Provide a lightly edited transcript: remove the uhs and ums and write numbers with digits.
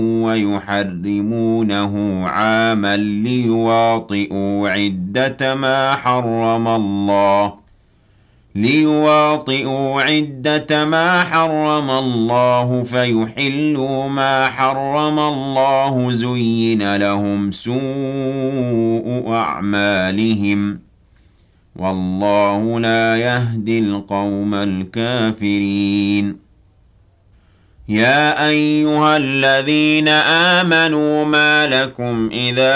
ويحرمونه عاما ليواطئوا عدة ما حرم الله فيحلوا ما حرم الله زين لهم سوء أعمالهم والله لا يهدي القوم الكافرين يا أيها الذين آمنوا ما لكم إذا